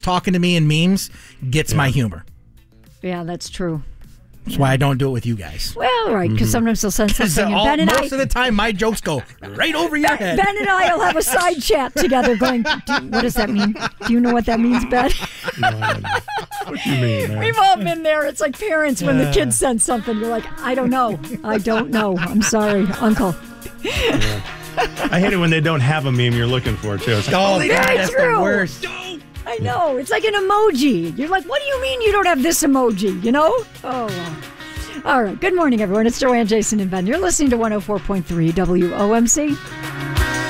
talking to me in memes gets my humor. Yeah, that's true. That's why I don't do it with you guys. Well, right, because sometimes they'll send something. And most of the time, my jokes go right over your head. Ben and I will have a side chat together going, what does that mean? Do you know what that means, Ben? No, I don't know. What do you mean, man? We've all been there. It's like parents when the kids send something. You're like, I don't know. I'm sorry, Uncle. Yeah. I hate it when they don't have a meme you're looking for, too. It's like, that's true. the worst. I know. It's like an emoji. You're like, what do you mean you don't have this emoji? You know? Oh, well. All right. Good morning, everyone. It's Joanne, Jason, and Ben. You're listening to 104.3 WOMC.